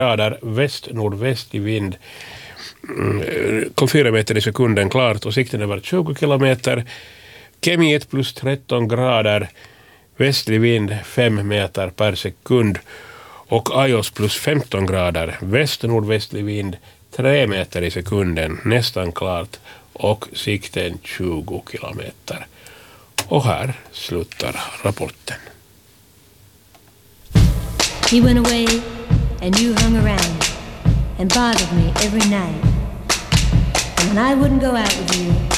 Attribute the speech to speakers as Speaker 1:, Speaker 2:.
Speaker 1: grader väst-nordvästlig vind. Kom 4 meter i sekunden klart och sikten över 20 kilometer. Kemi 1 plus 13 grader, västlig vind 5 meter per sekund. Och Ajos plus 15 grader, väst-nordvästlig vind 3 meter i sekunden, nästan klart. Och sikten 20 kilometer. Och här slutar rapporten.
Speaker 2: He went away and you hung around and bothered me every night. And when I wouldn't go out with you,